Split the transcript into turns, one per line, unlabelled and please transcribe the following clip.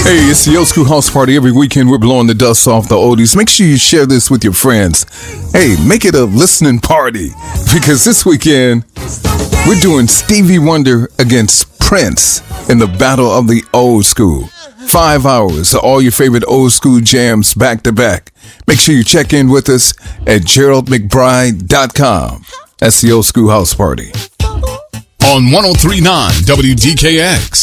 Hey, it's the Old School House Party. Every weekend we're blowing the dust off the oldies. Make sure you share this with your friends. Hey, make it a listening party. Because this weekend we're doing Stevie Wonder against Prince in the Battle of the Old School. 5 hours of all your favorite old school jams back to back. Make sure you check in with us at GeraldMcBride.com. That's the Old School House Party.
On 103.9 WDKX.